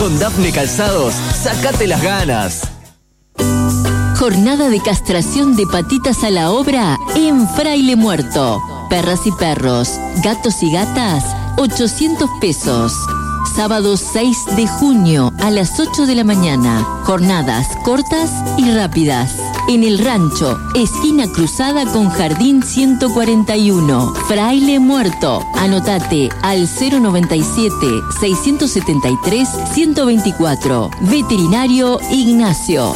Con Dafne Calzados, sacate las ganas. Jornada de castración de patitas a la obra en Fraile Muerto. Perras y perros, gatos y gatas, 800 pesos. Sábado 6 de junio a las 8 de la mañana. Jornadas cortas y rápidas. En el rancho, esquina cruzada con Jardín 141. Fraile Muerto. Anotate al 097-673-124. Veterinario Ignacio.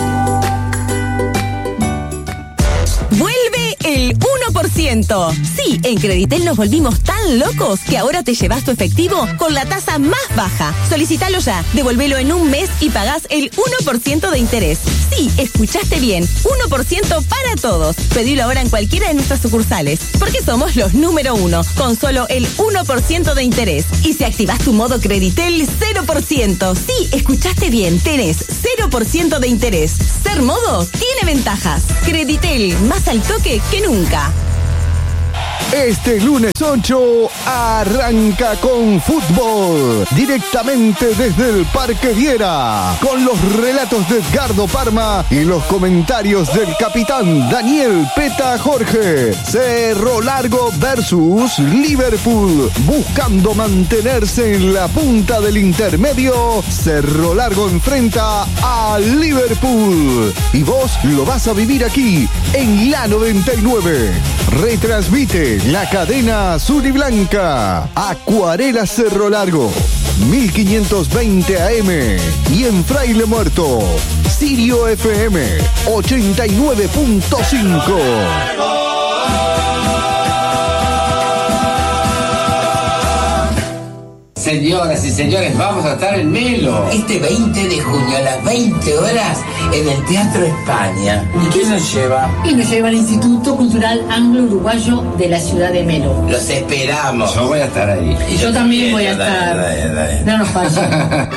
¡Vuelve el 1%! Sí, en Creditel nos volvimos tan locos que ahora te llevas tu efectivo con la tasa más baja. Solicítalo ya, devolvelo en un mes y pagás el 1% de interés. Sí, escuchaste bien, 1% para todos. Pedilo ahora en cualquiera de nuestras sucursales, porque somos los número 1, con solo el 1% de interés. Y si activás tu modo Creditel, 0%. Sí, escuchaste bien, tenés 0% de interés. Ser modo tiene ventajas. Creditel, más al toque que nunca. Este lunes 8 arranca con fútbol, directamente desde el Parque Viera, con los relatos de Edgardo Parma y los comentarios del capitán Daniel Peta Jorge. Cerro Largo versus Liverpool, buscando mantenerse en la punta del intermedio. Cerro Largo enfrenta a Liverpool y vos lo vas a vivir aquí en la 99. Retransmite la cadena azul y blanca. Acuarela Cerro Largo, 1520 AM. Y en Fraile Muerto, Sirio FM 89.5. Señoras y señores, vamos a estar en Melo. Este 20 de junio a las 20 horas en el Teatro España. ¿Y quién nos lleva? Y nos lleva al Instituto Cultural Anglo-Uruguayo de la ciudad de Melo. Los esperamos. Yo voy a estar ahí. Y yo también voy a estar. Dale. No nos falles.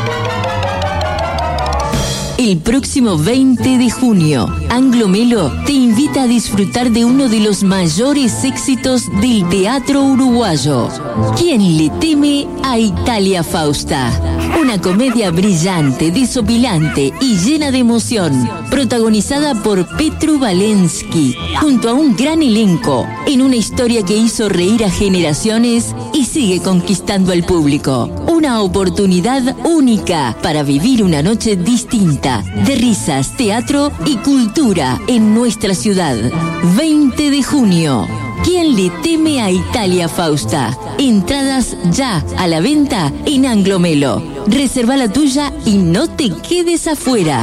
El próximo 20 de junio, Anglo Melo te invita a disfrutar de uno de los mayores éxitos del teatro uruguayo. ¿Quién le teme a Italia Fausta? Una comedia brillante, desopilante y llena de emoción, protagonizada por Petru Valensky, junto a un gran elenco, en una historia que hizo reír a generaciones y sigue conquistando al público. Una oportunidad única para vivir una noche distinta de risas, teatro y cultura en nuestra ciudad. 20 de junio. ¿Quién le teme a Italia Fausta? Entradas ya a la venta en Anglo Melo. Reserva la tuya y no te quedes afuera.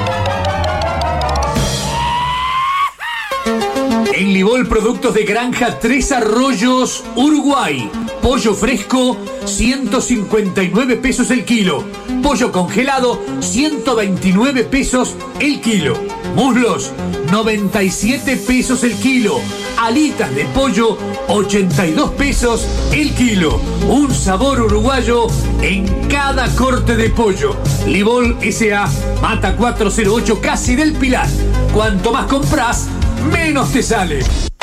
En Libol, productos de granja Tres Arroyos, Uruguay. Pollo fresco, 159 pesos el kilo. Pollo congelado, 129 pesos el kilo. Muslos, 97 pesos el kilo. Alitas de pollo, 82 pesos el kilo. Un sabor uruguayo en cada corte de pollo. Libol S.A. Mata 408, casi del Pilar. Cuanto más compras, menos te sale.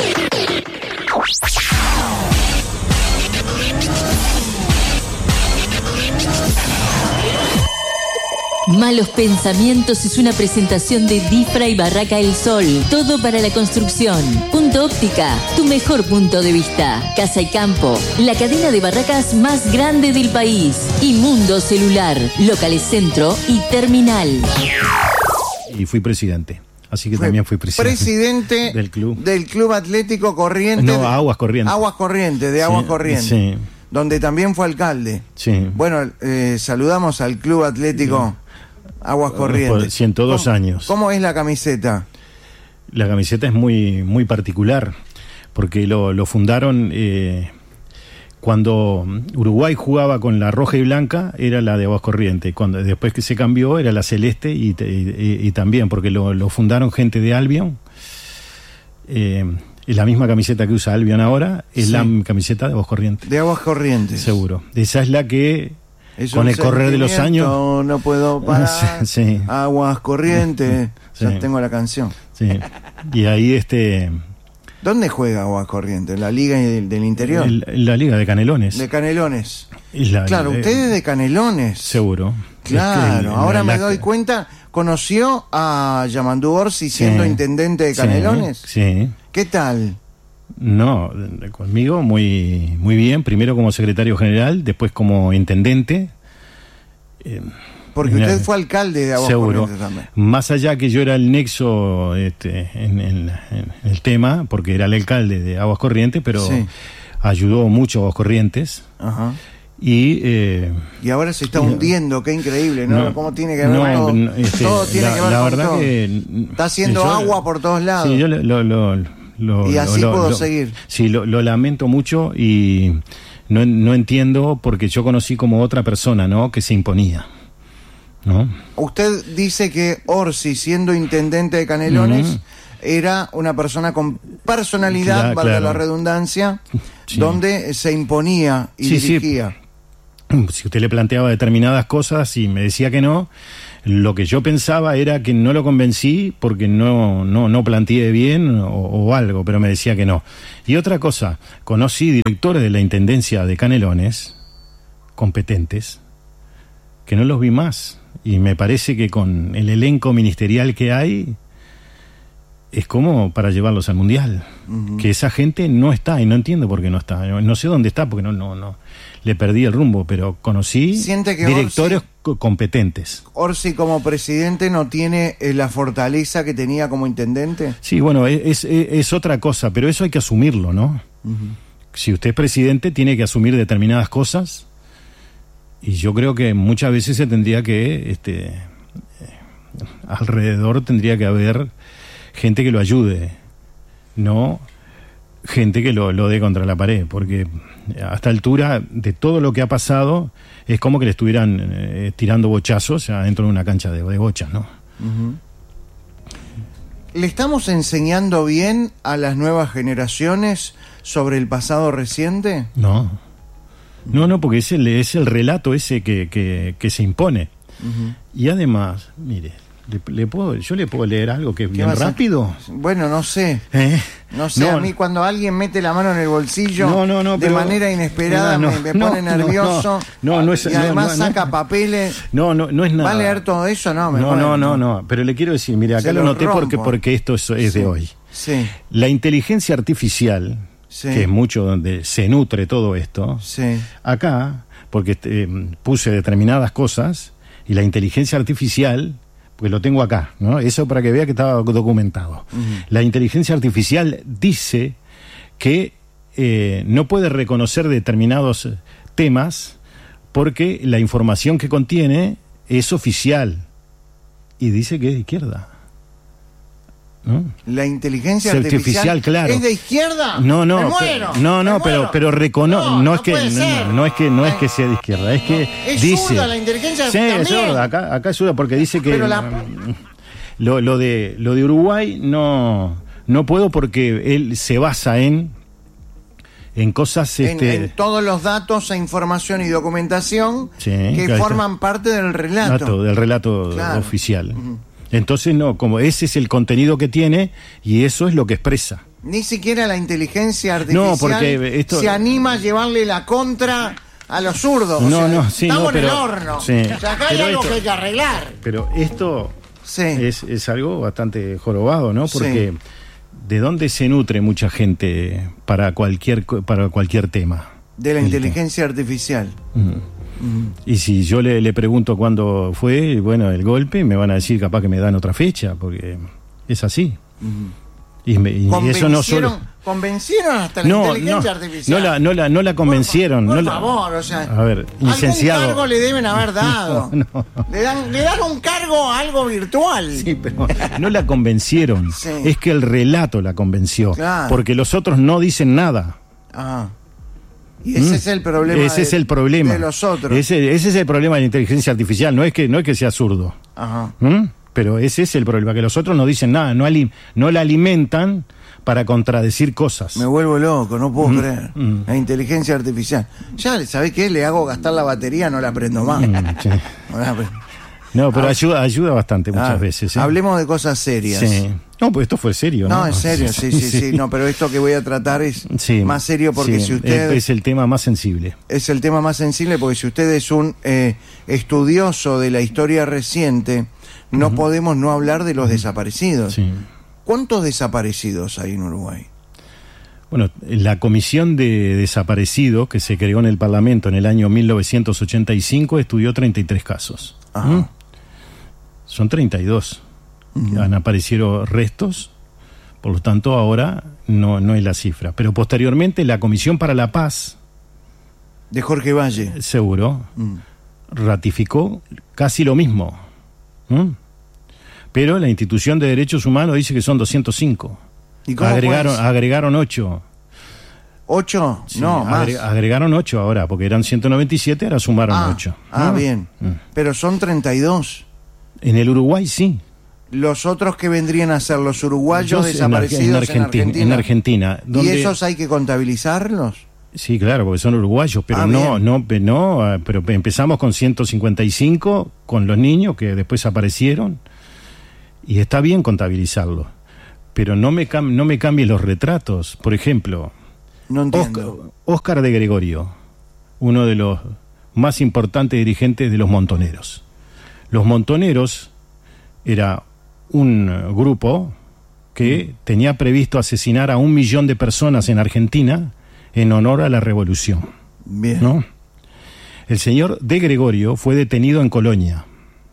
Malos Pensamientos es una presentación de Difra y Barraca El Sol. Todo para la construcción. Punto Óptica, tu mejor punto de vista. Casa y Campo, la cadena de barracas más grande del país. Y Mundo Celular, locales centro y terminal. Y fui presidente. Así que también fui presidente del Club Atlético Corrientes. No, Aguas Corrientes. Aguas Corrientes, de Aguas Corrientes. Sí. Donde también fue alcalde. Sí. Bueno, saludamos al Club Atlético Aguas Corrientes. Por 102 años. ¿Cómo es la camiseta? La camiseta es muy, muy particular, porque lo fundaron cuando Uruguay jugaba con la roja y blanca, era la de Aguas Corrientes. Cuando después que se cambió, era la celeste y también, porque lo fundaron gente de Albion. Es la misma camiseta que usa Albion ahora, es la camiseta de Aguas Corrientes. De Aguas Corrientes. Seguro. Esa es la que, es con el correr de los años... No puedo parar. Sí. Aguas Corrientes. Sí. Ya tengo la canción. Sí. Y ahí ¿Dónde juega Aguas Corrientes? ¿La Liga del Interior? La Liga de Canelones. De Canelones. Claro, usted es de Canelones. Seguro. Claro, ahora me doy cuenta. ¿Conoció a Yamandú Orsi siendo intendente de Canelones? Sí. ¿Qué tal? No, conmigo muy bien. Primero como secretario general, después como intendente. Porque usted fue alcalde de Aguas Corrientes también. Más allá que yo era el nexo en el tema, porque era el alcalde de Aguas Corrientes, pero ayudó mucho a Aguas Corrientes. Ajá. Y ahora se está hundiendo, qué increíble, ¿no? ¿Cómo tiene que ver todo? Todo tiene que ver la con verdad todo. Que está haciendo agua por todos lados. Sí, yo y así puedo seguir. Sí, lo lamento mucho y no entiendo, porque yo conocí como otra persona, ¿no? Que se imponía, ¿no? Usted dice que Orsi, siendo intendente de Canelones, era una persona con personalidad, valga la redundancia, donde se imponía y dirigía. Sí. Si usted le planteaba determinadas cosas y me decía que no, lo que yo pensaba era que no lo convencí porque no planteé bien o algo, pero me decía que no. Y otra cosa, conocí directores de la Intendencia de Canelones, competentes, que no los vi más. Y me parece que con el elenco ministerial que hay, es como para llevarlos al Mundial. Que esa gente no está, y no entiendo por qué no está. No sé dónde está, porque no le perdí el rumbo, pero conocí directores competentes. ¿Orsi como presidente no tiene la fortaleza que tenía como intendente? Sí, bueno, es otra cosa, pero eso hay que asumirlo, ¿no? Si usted es presidente, tiene que asumir determinadas cosas, y yo creo que muchas veces se tendría que, alrededor tendría que haber gente que lo ayude, no gente que lo dé contra la pared, porque a esta altura de todo lo que ha pasado es como que le estuvieran tirando bochazos dentro de una cancha de bochas, ¿no? ¿Le estamos enseñando bien a las nuevas generaciones sobre el pasado reciente? No, porque es el relato ese que se impone. Y además, mire, yo le puedo leer algo que es bien rápido. Bueno, no sé. No sé, a mí cuando alguien mete la mano en el bolsillo de manera inesperada me pone nervioso. Y además saca papeles. No es nada. ¿Va a leer todo eso? No. Pero le quiero decir, mire, acá lo noté porque esto es de hoy. Sí. La inteligencia artificial, que es mucho donde se nutre todo esto, acá, porque puse determinadas cosas, y la inteligencia artificial, pues lo tengo acá, ¿no? Eso para que vea que estaba documentado. La inteligencia artificial dice que no puede reconocer determinados temas porque la información que contiene es oficial y dice que es de izquierda, ¿no? La inteligencia artificial, claro. ¿Es de izquierda? No, me muero, pero reconoce, no es que sea de izquierda, es que es dice zurda la inteligencia artificial. Sí, es zurda, acá es zurda porque dice que lo de Uruguay no puedo porque él se basa en cosas en todos los datos e información y documentación que forman parte del relato oficial. Entonces como ese es el contenido que tiene y eso es lo que expresa. Ni siquiera la inteligencia artificial se anima a llevarle la contra a los zurdos. Estamos en el horno. O sea, acá hay algo que hay que arreglar. Pero esto es algo bastante jorobado, ¿no? Porque ¿de dónde se nutre mucha gente para cualquier tema? De la inteligencia artificial. Y si yo le pregunto cuándo fue, el golpe, me van a decir capaz que me dan otra fecha, porque es así. Y eso no solo... ¿Convencieron hasta la inteligencia artificial? No la convencieron. Por favor, a ver, licenciado. Algún cargo le deben haber dado. Le dan un cargo a algo virtual. Sí, pero no la convencieron. Es que el relato la convenció. Claro. Porque los otros no dicen nada. Y ese es el problema. Ese es el problema de los otros. Ese es el problema de la inteligencia artificial. No es que sea zurdo. Pero ese es el problema, que los otros no dicen nada, no la alimentan para contradecir cosas. Me vuelvo loco, no puedo creer. La inteligencia artificial. Ya, ¿sabés qué? Le hago gastar la batería, no la prendo más. No, pero ayuda bastante muchas veces. Hablemos de cosas serias. Sí. No, pues esto fue serio, ¿no? No, es serio, sí. No, pero esto que voy a tratar es más serio porque si usted... Es el tema más sensible. Es el tema más sensible porque si usted es un estudioso de la historia reciente, no podemos no hablar de los desaparecidos. Sí. ¿Cuántos desaparecidos hay en Uruguay? Bueno, la Comisión de Desaparecidos que se creó en el Parlamento en el año 1985 estudió 33 casos. Son 32. Han aparecido restos, por lo tanto ahora no es la cifra. Pero posteriormente la Comisión para la Paz de Jorge Valle, seguro, ratificó casi lo mismo. Pero la Institución de Derechos Humanos dice que son 205. ¿Y cómo agregaron 8. ¿8? Sí, no, más. Agregaron 8 ahora, porque eran 197, ahora sumaron 8. Bien. Pero son 32. En el Uruguay sí. Los otros que vendrían a ser los uruguayos desaparecidos en Argentina. ¿Y esos hay que contabilizarlos? Sí, claro, porque son uruguayos, pero pero empezamos con 155 con los niños que después aparecieron y está bien contabilizarlos, pero no me cambien los retratos. Por ejemplo, no entiendo. Óscar de Gregorio, uno de los más importantes dirigentes de los Montoneros. Los Montoneros era un grupo que tenía previsto asesinar a 1 millón de personas en Argentina en honor a la revolución. Bien. ¿No? El señor de Gregorio fue detenido en Colonia.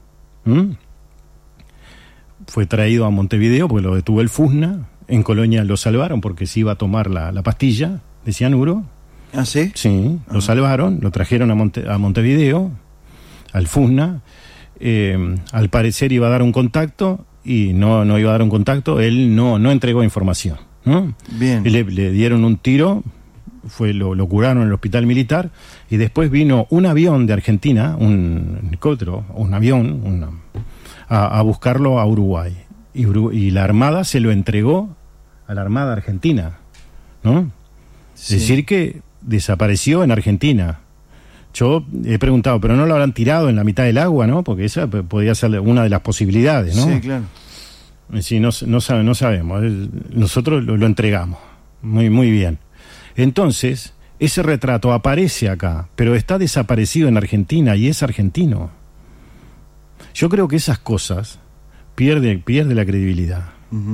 Fue traído a Montevideo porque lo detuvo el FUSNA. En Colonia lo salvaron porque se iba a tomar la pastilla de cianuro. ¿Ah, sí? Sí, lo salvaron, lo trajeron a Montevideo, al FUSNA. Al parecer iba a dar un contacto y no iba a dar un contacto. Él no entregó información, ¿no? Bien. Le dieron un tiro, lo curaron en el hospital militar y después vino un avión de Argentina, un helicóptero, un avión, a buscarlo a Uruguay y la Armada se lo entregó a la Armada Argentina, ¿no? Sí. Es decir que desapareció en Argentina. Yo he preguntado, pero no lo habrán tirado en la mitad del agua, ¿no? Porque esa podría ser una de las posibilidades, ¿no? Sí, claro. Sí, no sabemos. Nosotros lo entregamos. Muy, muy bien. Entonces, ese retrato aparece acá, pero está desaparecido en Argentina y es argentino. Yo creo que esas cosas pierde la credibilidad.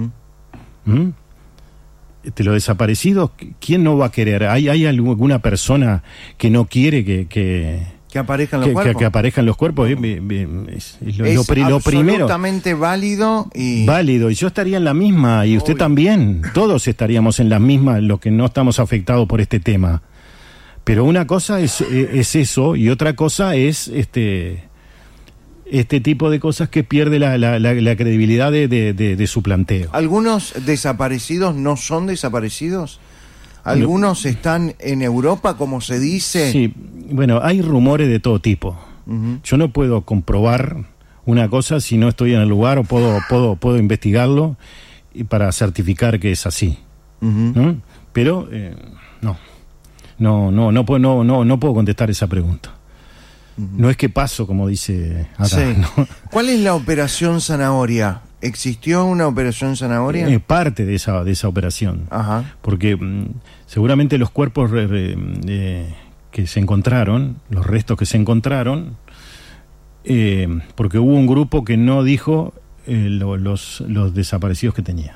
Los desaparecidos, ¿quién no va a querer? ¿Hay alguna persona que no quiere que aparezcan los cuerpos? Que aparezcan los cuerpos. Lo primero. Absolutamente válido. Válido. Y yo estaría en la misma, y usted también. Todos estaríamos en la misma, los que no estamos afectados por este tema. Pero una cosa es eso, y otra cosa es este tipo de cosas que pierde la credibilidad de su planteo. ¿Algunos desaparecidos no son desaparecidos? ¿Algunos están en Europa, como se dice? Sí, bueno, hay rumores de todo tipo. Yo no puedo comprobar una cosa si no estoy en el lugar o puedo investigarlo para certificar que es así. ¿No? Pero no puedo contestar esa pregunta. No es que paso, como dice acá. Sí. ¿No? ¿Cuál es la operación Zanahoria? ¿Existió una operación Zanahoria? Es parte de esa operación. Ajá. Porque seguramente los cuerpos que se encontraron, los restos que se encontraron, porque hubo un grupo que no dijo los desaparecidos que tenía.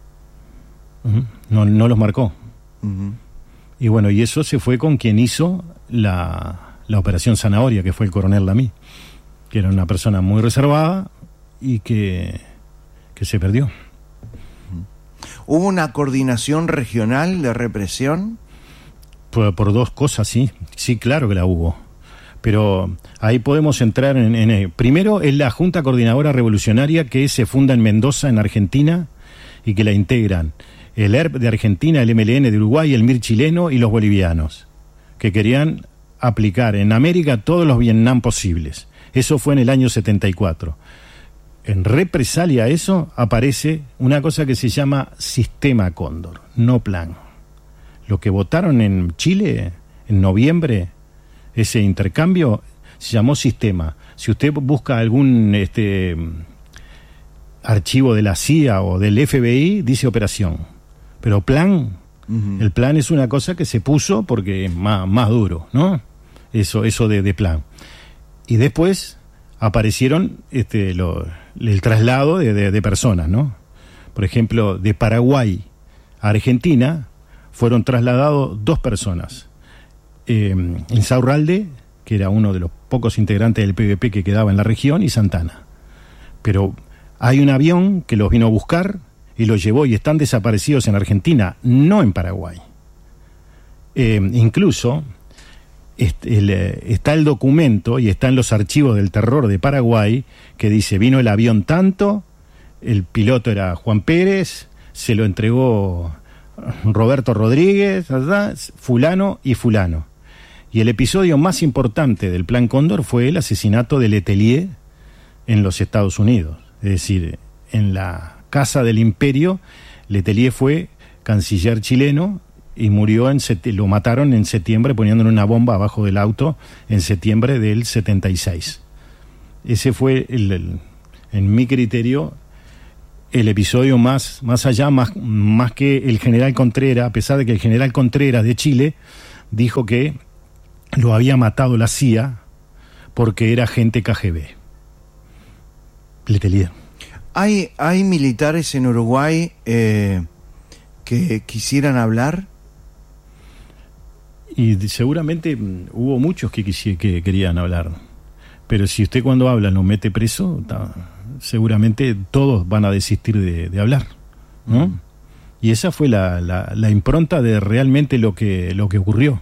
No los marcó. Y bueno, y eso se fue con quien hizo la operación Zanahoria, que fue el coronel Lamí, que era una persona muy reservada y que se perdió. ¿Hubo una coordinación regional de represión? Por dos cosas, sí, claro que la hubo. Pero ahí podemos entrar primero es la Junta Coordinadora Revolucionaria, que se funda en Mendoza, en Argentina, y que la integran el ERP de Argentina, el MLN de Uruguay, el MIR chileno y los bolivianos, que querían aplicar en América todos los Vietnam posibles. Eso fue en el año 74. En represalia a eso aparece una cosa que se llama Sistema Cóndor, no plan. Lo que votaron en Chile en noviembre, ese intercambio, se llamó sistema. si usted busca algún archivo de la CIA o del FBI, dice operación. Pero plan, el plan es una cosa que se puso porque es más duro, ¿no? Eso de plan. Y después aparecieron el traslado de personas, ¿no? Por ejemplo, de Paraguay a Argentina fueron trasladados 2 personas. Insaurralde, que era uno de los pocos integrantes del PVP que quedaba en la región, y Santana. Pero hay un avión que los vino a buscar y los llevó y están desaparecidos en Argentina, no en Paraguay. Incluso está el documento y está en los archivos del terror de Paraguay que dice: vino el avión tanto, el piloto era Juan Pérez, se lo entregó Roberto Rodríguez, ¿verdad? Fulano y fulano. Y el episodio más importante del Plan Cóndor fue el asesinato de Letelier en los Estados Unidos. Es decir, en la Casa del Imperio, Letelier fue canciller chileno y murió lo mataron en septiembre poniéndole una bomba abajo del auto en septiembre del 76. Ese fue, en mi criterio, el episodio más allá, más que el general Contreras, a pesar de que el general Contreras de Chile dijo que lo había matado la CIA porque era agente KGB. Letelier. ¿Hay militares en Uruguay que quisieran hablar? Y seguramente hubo muchos que querían hablar. Pero si usted cuando habla lo mete preso, seguramente todos van a desistir de hablar, ¿no? Y esa fue la impronta de realmente lo que ocurrió.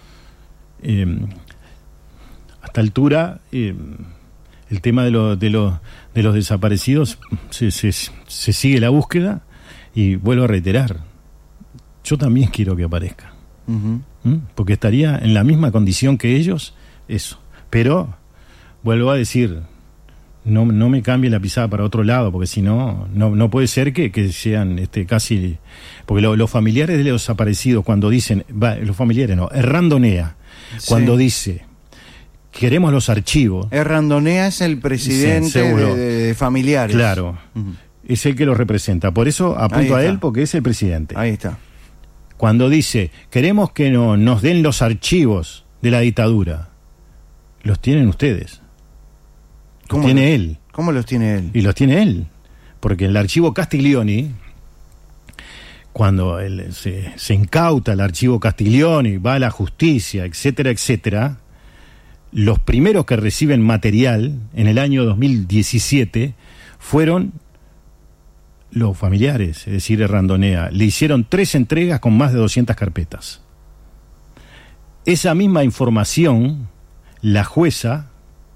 Hasta altura, el tema de los desaparecidos, se sigue la búsqueda, y vuelvo a reiterar, yo también quiero que aparezca. Porque estaría en la misma condición que ellos, eso. Pero, vuelvo a decir, no me cambie la pisada para otro lado, porque si no puede ser que sean casi... Porque los familiares de los desaparecidos, cuando dicen... los familiares no, Errandonea, cuando dice... Queremos los archivos. Errandonea es el presidente de familiares. Claro, es el que los representa. Por eso apunto a él, porque es el presidente. Ahí está. Cuando dice, queremos que nos den los archivos de la dictadura, los tienen ustedes. Los tiene él. ¿Cómo los tiene él? Y los tiene él. Porque el archivo Castiglioni, cuando se incauta el archivo Castiglioni, va a la justicia, etcétera, etcétera, los primeros que reciben material en el año 2017 fueron los familiares, es decir, Errandonea. Le hicieron 3 entregas con más de 200 carpetas. Esa misma información, la jueza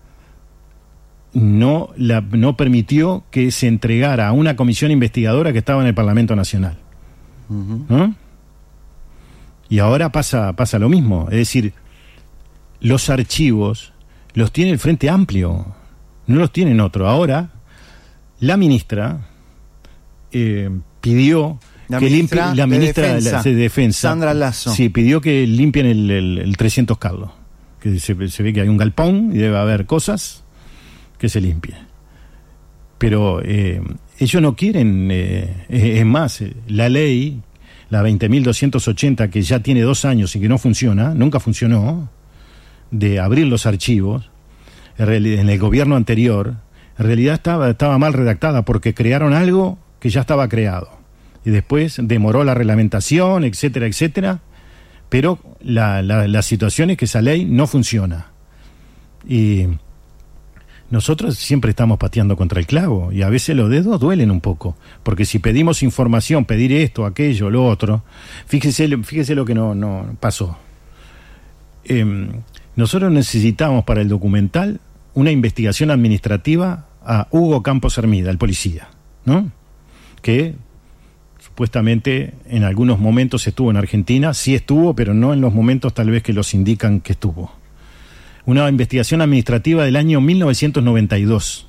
no permitió que se entregara a una comisión investigadora que estaba en el Parlamento Nacional. ¿No? Y ahora pasa lo mismo, es decir, los archivos los tiene el Frente Amplio, no los tienen otro. Ahora, la ministra pidió que limpie, la ministra de Defensa, Sandra Lasso, sí, pidió que limpien el 300 Carlos, que se ve que hay un galpón y debe haber cosas que se limpie. Pero ellos no quieren, es más, la ley, la 20.280, que ya tiene 2 años y que no funciona, nunca funcionó, de abrir los archivos, en el gobierno anterior, en realidad estaba mal redactada, porque crearon algo que ya estaba creado, y después demoró la reglamentación, etcétera, etcétera, pero la situación es que esa ley no funciona, y nosotros siempre estamos pateando contra el clavo, y a veces los dedos duelen un poco, porque si pedimos información, pedir esto, aquello, lo otro, fíjese lo que no pasó. Nosotros necesitamos para el documental una investigación administrativa a Hugo Campos Hermida, el policía, ¿no? Que supuestamente en algunos momentos estuvo en Argentina, sí estuvo, pero no en los momentos tal vez que los indican que estuvo. Una investigación administrativa del año 1992.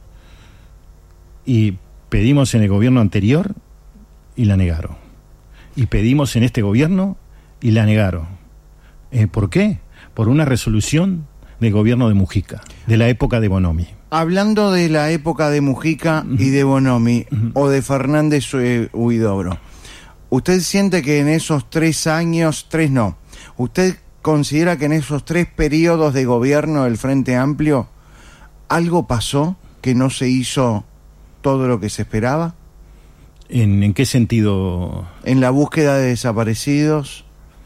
Y pedimos en el gobierno anterior y la negaron. Y pedimos en este gobierno y la negaron. ¿Por qué? Por una resolución de gobierno de Mujica, de la época de Bonomi. Hablando de la época de Mujica y de Bonomi, o de Fernández Huidobro, ¿usted siente que en esos 3 años, usted considera que en esos 3 periodos de gobierno del Frente Amplio algo pasó, que no se hizo todo lo que se esperaba? ¿En qué sentido? En la búsqueda de desaparecidos.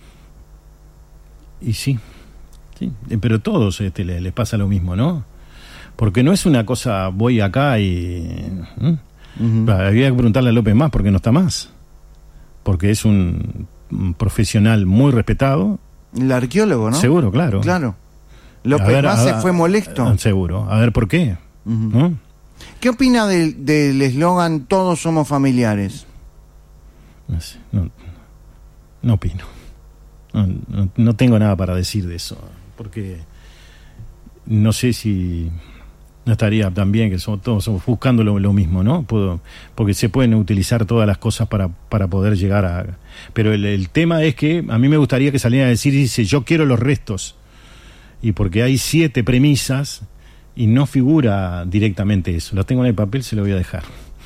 Y sí, pero a todos les pasa lo mismo, ¿no? Porque no es una cosa, voy acá y... Había que preguntarle a López Mas por qué no está más. Porque es un profesional muy respetado. El arqueólogo, ¿no? Seguro, claro. Claro. López Mas se fue molesto. Seguro. A ver, ¿por qué? ¿No? ¿Qué opina del eslogan "Todos somos familiares"? No sé, no opino. No tengo nada para decir de eso. Porque no sé si no estaría tan bien que todos somos buscando lo mismo, ¿no? Porque se pueden utilizar todas las cosas para poder llegar a... Pero el tema es que a mí me gustaría que salieran a decir, dice, yo quiero los restos. Y porque hay 7 premisas y no figura directamente eso. Lo tengo en el papel, se lo voy a dejar.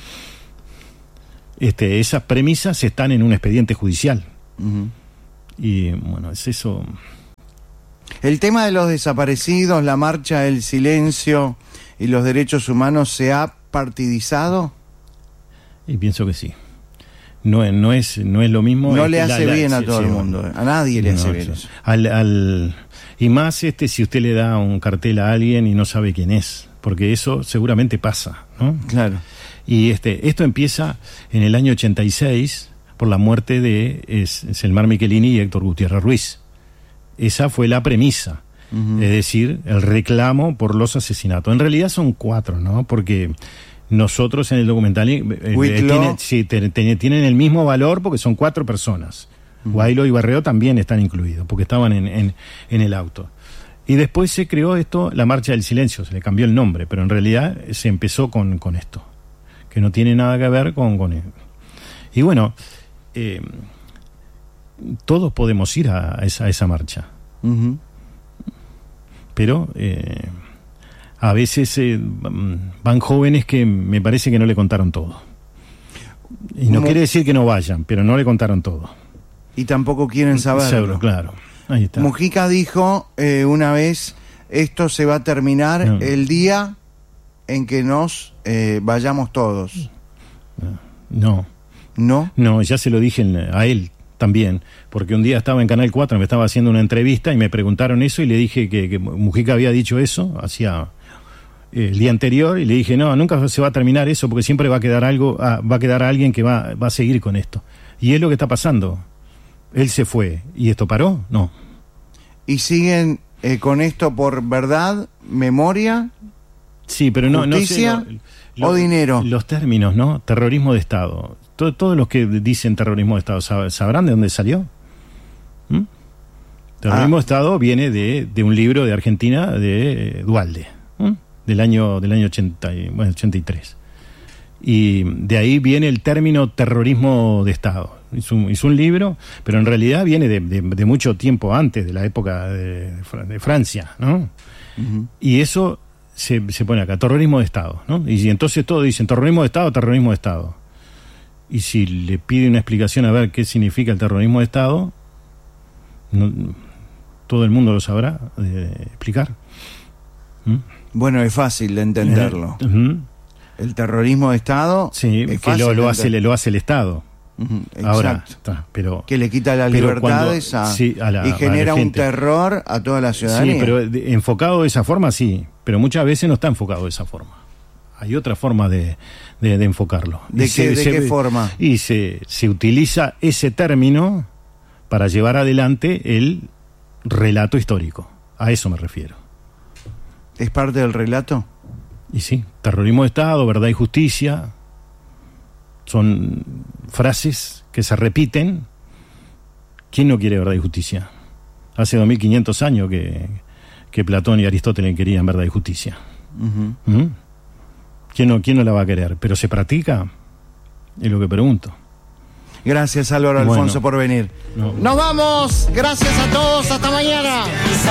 Esas premisas están en un expediente judicial. Y bueno, es eso. El tema de los desaparecidos, la marcha del silencio y los derechos humanos, ¿se ha partidizado? Y pienso que sí. No es lo mismo. No le hace bien a todo el mundo. A nadie le hace bien eso. Y más si usted le da un cartel a alguien y no sabe quién es, porque eso seguramente pasa, ¿no? Claro. Y esto empieza en el año 86 por la muerte de Selmar Michelini y Héctor Gutiérrez Ruiz. Esa fue la premisa, es decir, el reclamo por los asesinatos. En realidad son 4, ¿no? Porque nosotros en el documental tienen el mismo valor porque son 4 personas. Guailo y Barreo también están incluidos porque estaban en el auto. Y después se creó la Marcha del Silencio, se le cambió el nombre, pero en realidad se empezó con esto, que no tiene nada que ver con él. Y bueno, todos podemos ir a esa marcha. Pero a veces van jóvenes que me parece que no le contaron todo. Y no quiere decir que no vayan, pero no le contaron todo. Y tampoco quieren saberlo. Seguro, claro. Ahí está. Mujica dijo una vez, esto se va a terminar el día en que nos vayamos todos. No, ya se lo dije a él también, porque un día estaba en Canal 4, me estaba haciendo una entrevista y me preguntaron eso y le dije que Mujica había dicho eso hacía el día anterior y le dije, no, nunca se va a terminar eso porque siempre va a quedar alguien que va a seguir con esto. Y es lo que está pasando. Él se fue. ¿Y esto paró? No. ¿Y siguen con esto por verdad, memoria? Sí, pero justicia, no sé, o dinero. Los términos, ¿no? Terrorismo de Estado. Todos los que dicen terrorismo de Estado, ¿sabrán de dónde salió? Terrorismo de Estado viene de un libro de Argentina de Duhalde, del año 83. Y de ahí viene el término terrorismo de Estado. Hizo un libro, pero en realidad viene de mucho tiempo antes, de la época de Francia, ¿no? Y eso se pone acá, terrorismo de Estado, ¿no? Y entonces todos dicen terrorismo de Estado. Y si le pide una explicación a ver qué significa el terrorismo de Estado, todo el mundo lo sabrá explicar. Bueno, es fácil de entenderlo. El terrorismo de Estado, sí, es que lo hace el Estado. Ahora, pero que le quita las libertades y genera un terror a toda la ciudadanía. Sí, pero enfocado de esa forma, sí, pero muchas veces no está enfocado de esa forma. Hay otra forma de enfocarlo. ¿De qué forma? Y se utiliza ese término para llevar adelante el relato histórico. A eso me refiero. ¿Es parte del relato? Y sí, terrorismo de Estado, verdad y justicia, son frases que se repiten. ¿Quién no quiere verdad y justicia? Hace 2500 años que Platón y Aristóteles querían verdad y justicia. ¿Quién no la va a querer? ¿Pero se practica? Es lo que pregunto. Gracias, Álvaro Alfonso, por venir. Nos vamos. Gracias a todos. Hasta mañana.